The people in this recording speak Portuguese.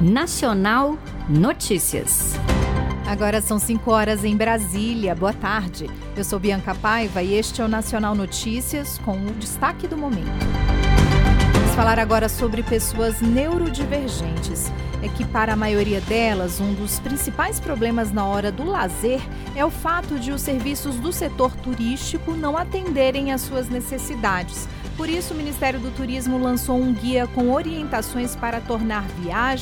Nacional Notícias. Agora são 5 horas em Brasília. Boa tarde. Eu sou Bianca Paiva e este é o Nacional Notícias com o destaque do momento. Vamos falar agora sobre pessoas neurodivergentes. É que para a maioria delas, um dos principais problemas na hora do lazer é o fato de os serviços do setor turístico não atenderem às suas necessidades. Por isso, o Ministério do Turismo lançou um guia com orientações para tornar viagens